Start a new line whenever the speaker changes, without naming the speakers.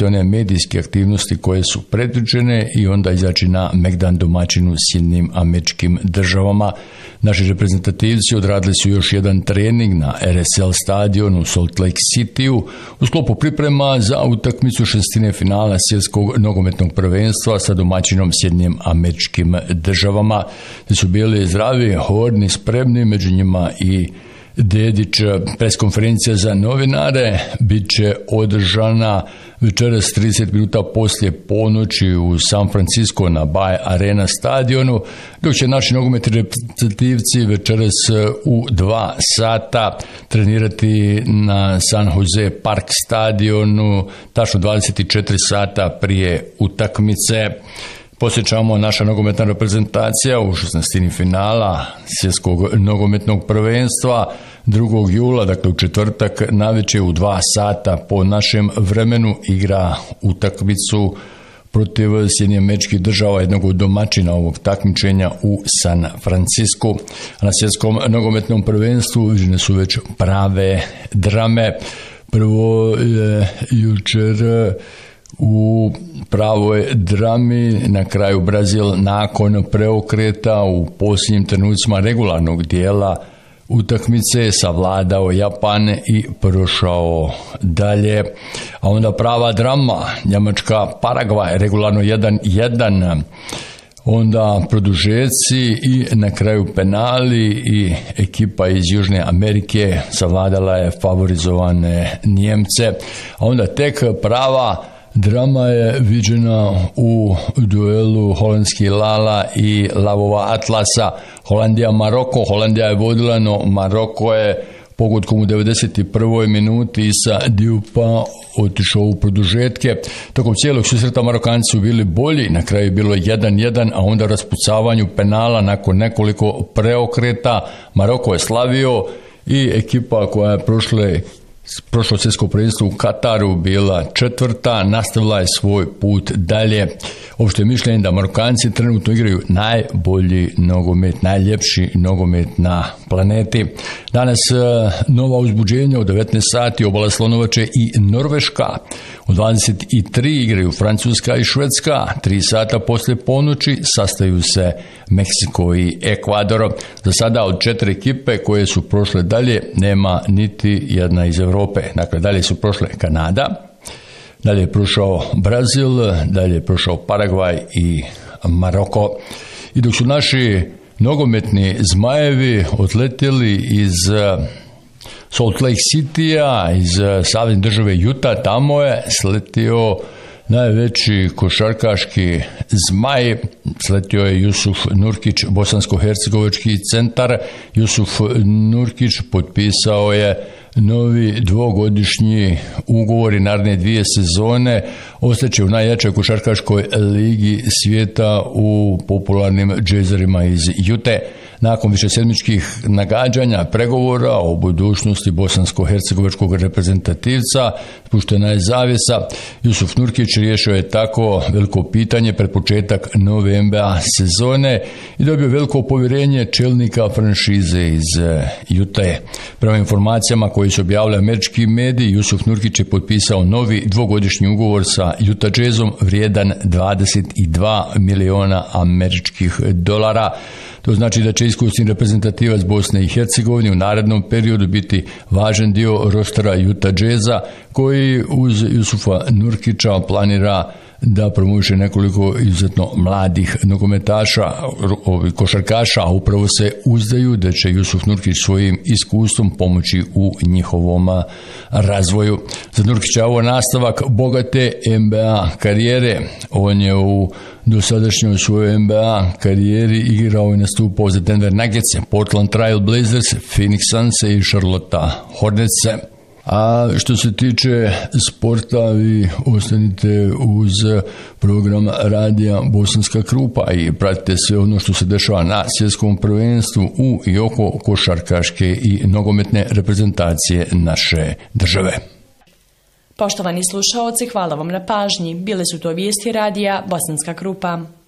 sve one medijske aktivnosti koje su predviđene i onda izaći na Megdan domaćinu Sjedinjenim Američkim Državama. Naši reprezentativci odradili su još jedan trening na RSL stadionu u Salt Lake City-u u sklopu priprema za utakmicu šestine finala svjetskog nogometnog prvenstva sa domaćinom Sjedinjenim Američkim Državama. Ti su bili zdravi, hodni, spremni, među njima i Dedić. Preskonferencija za novinare bit će održana večeras 30 minuta poslije ponoći u San Francisco na Bay Arena stadionu, dok će naši nogometni reprezentativci večeras u 2 sata trenirati na San Jose Park stadionu, tačno 24 sata prije utakmice. Posjećamo, naša nogometna reprezentacija u 16. finala svjetskog nogometnog prvenstva 2. jula, dakle u četvrtak navečer u 2 sata po našem vremenu igra utakmicu protiv Sjedinjenih Američkih Država, jednog od domaćina ovog takmičenja u San Francisku. Na svjetskom nogometnom prvenstvu viđene su već prave drame. Prvo je jučer u pravoj drami na kraju Brazil nakon preokreta u posljednjim trenucima regularnog dijela utakmice savladao Japan i prošao dalje. A onda prava drama, Njemačka Paragvaj, regularno 1-1, onda produžeci i na kraju penali i ekipa iz Južne Amerike savladala je favorizovane Njemce. A onda tek prava drama je viđena u duelu holandski Lala i lavova Atlasa. Holandija-Maroko. Holandija je vodila, no Maroko je pogodkom u 91. minuti sa Diupa otišao u produžetke. Tokom cijelog susreta Marokanci su bili bolji, na kraju je bilo 1-1, a onda raspucavanju penala nakon nekoliko preokreta Maroko je slavio i ekipa koja je prošlo svjetsko prvenstvo u Kataru bila 4. nastavila je svoj put dalje. Opšte mišljenje da Marokanci trenutno igraju najbolji nogomet, najljepši nogomet na planeti. Danas nova uzbuđenja u 19 sati Obala Slonovače i Norveška. U 23 igraju Francuska i Švedska. 3 sata poslije ponoći sastaju se Meksiko i Ekvador. Za sada od 4 ekipe koje su prošle dalje nema niti jedna iz Europe. Dakle, dalje su prošle Kanada, dalje je prošao Brazil, dalje je prošao Paragvaj i Maroko. I dok su naši nogometni zmajevi odletjeli iz Salt Lake City-a, iz savezne države Utah, tamo je sletio najveći košarkaški zmaj, sletio je Jusuf Nurkić, bosansko-hercegovački centar. Jusuf Nurkić potpisao je novi 2-godišnji ugovor i naredne 2 sezone. Ostaće u najjačoj košarkaškoj ligi svijeta u popularnim džezerima iz Jute. Nakon višesedmičkih nagađanja, pregovora o budućnosti bosansko-hercegovačkog reprezentativca, spuštena je zavjesa. Jusuf Nurkić riješio je tako veliko pitanje pred početak nove NBA sezone i dobio veliko povjerenje čelnika franšize iz Jute. Prema informacijama koje su objavili američki mediji, Jusuf Nurkić je potpisao novi 2-godišnji ugovor sa Utah Jazzom vrijedan 22 miliona američkih dolara. To znači da će iskusni reprezentativac Bosne i Hercegovine u narednom periodu biti važan dio rostera Utah Jazza, koji uz Jusufa Nurkića planira da promoviše nekoliko izuzetno mladih nogometaša, košarkaša, a upravo se uzdaju da će Jusuf Nurkić svojim iskustvom pomoći u njihovom razvoju. Za Nurkića ovo nastavak bogate NBA karijere. On je u dosadašnjoj svojoj NBA karijeri igrao i nastupao za Denver Nuggets, Portland Trail Blazers, Phoenix Suns i Charlotte Hornets. A što se tiče sporta, vi ostanite uz program radija Bosanska Krupa i pratite sve ono što se dešava na svjetskom prvenstvu u i oko košarkaške i nogometne reprezentacije naše države.
Poštovani slušaoci, hvala vam na pažnji. Bile su to vijesti radija Bosanska Krupa.